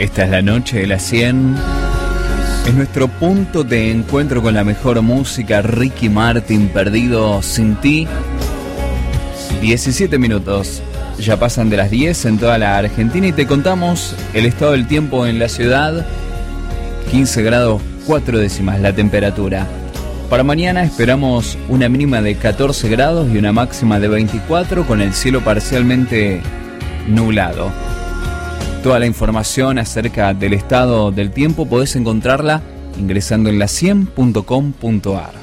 Esta es la noche de las 100. Es nuestro punto de encuentro con la mejor música. Ricky Martin, Perdido sin ti. 17 minutos. Ya pasan de las 10 en toda la Argentina y te contamos el estado del tiempo en la ciudad. 15 grados 4 décimas la temperatura. Para mañana esperamos una mínima de 14 grados y una máxima de 24 con el cielo parcialmente nublado. Toda la información acerca del estado del tiempo podés encontrarla ingresando en la100.com.ar.